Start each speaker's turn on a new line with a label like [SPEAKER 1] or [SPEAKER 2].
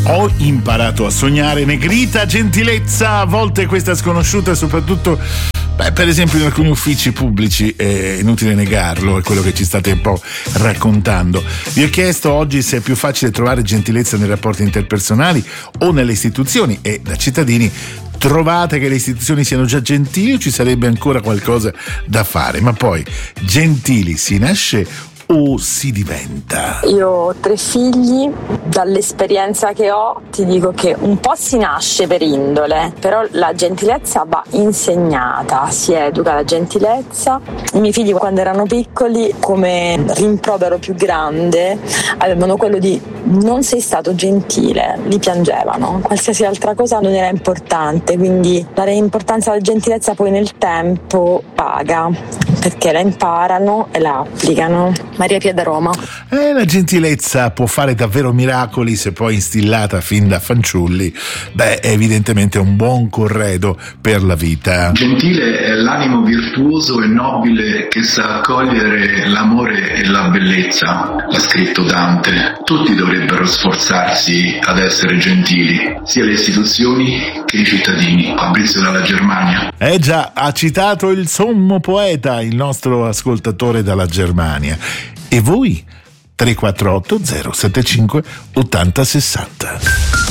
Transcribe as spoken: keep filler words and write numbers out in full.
[SPEAKER 1] Ho imparato a sognare, Negrita, gentilezza, a volte questa sconosciuta, soprattutto beh, per esempio in alcuni uffici pubblici, è inutile negarlo, è quello che ci state un po' raccontando. Vi ho chiesto oggi se è più facile trovare gentilezza nei rapporti interpersonali o nelle istituzioni, e da cittadini trovate che le istituzioni siano già gentili o ci sarebbe ancora qualcosa da fare? Ma poi, gentili si nasce o si diventa?
[SPEAKER 2] Io ho tre figli, dall'esperienza che ho ti dico che un po' si nasce per indole, però la gentilezza va insegnata, si educa la gentilezza. I miei figli quando erano piccoli, come rimprovero più grande, avevano quello di non sei stato gentile, li piangevano, qualsiasi altra cosa non era importante, quindi dare importanza alla gentilezza poi nel tempo paga, perché la imparano e la applicano. Maria Pia da Roma.
[SPEAKER 1] Eh, la gentilezza può fare davvero miracoli se poi instillata fin da fanciulli. Beh, è evidentemente un buon corredo per la vita.
[SPEAKER 3] Gentile è l'animo virtuoso e nobile che sa accogliere l'amore e la bellezza, l'ha scritto Dante. Tutti dovrebbero sforzarsi ad essere gentili, sia le istituzioni che i cittadini. Fabrizio dalla Germania.
[SPEAKER 1] Eh già, ha citato il sommo poeta, il nostro ascoltatore dalla Germania. E voi? tre quattro otto zero sette cinque otto zero sei zero.